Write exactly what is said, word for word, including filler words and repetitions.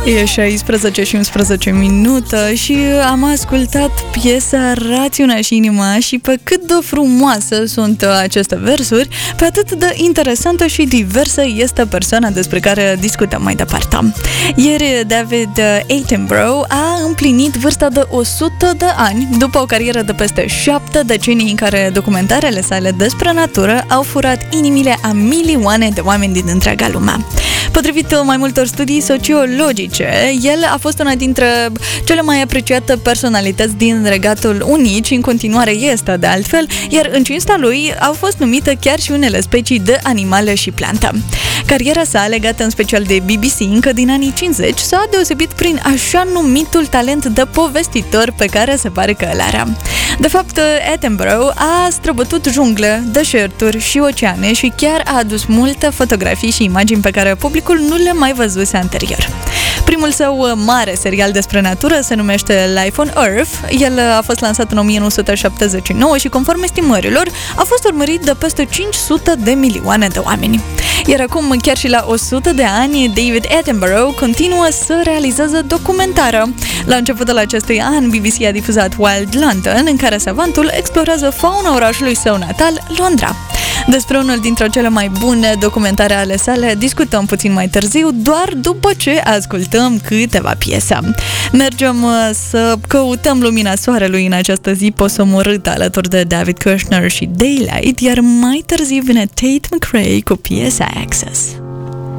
E șaisprezece și unsprezece minute și am ascultat piesa Rațiunea și Inima și pe cât de frumoasă sunt aceste versuri, pe atât de interesantă și diversă este persoana despre care discutăm mai departe. Ieri David Attenborough a împlinit vârsta de o sută de ani după o carieră de peste șapte decenii în care documentarele sale despre natură au furat inimile a milioane de oameni din întreaga lume. Potrivit mai multor studii sociologice, el a fost una dintre cele mai apreciate personalități din Regatul Unit și în continuare este de altfel, iar în cinstea lui au fost numite chiar și unele specii de animale și plante. Cariera sa, legată în special de B B C încă din anii cincizeci, s-a deosebit prin așa numitul talent de povestitor pe care se pare că îl are. De fapt, Attenborough a străbătut jungle, deșerturi și oceane și chiar a adus multe fotografii și imagini pe care publicul nu le mai văzuse anterior. Primul său mare serial despre natură se numește Life on Earth. El a fost lansat în nouăsprezece șaptezeci și nouă și, conform estimărilor, a fost urmărit de peste cinci sute de milioane de oameni. Iar acum, chiar și la o sută de ani, David Attenborough continuă să realizeze documentară. La începutul acestui an, B B C a difuzat Wild London, în care savantul explorează fauna orașului său natal, Londra. Despre unul dintre cele mai bune documentare ale sale discutăm puțin mai târziu, doar după ce ascultăm câteva piese. Mergem să căutăm lumina soarelui în această zi posomorâtă alături de David Kushner și Daylight, iar mai târziu vine Tate McRae cu piesa Access.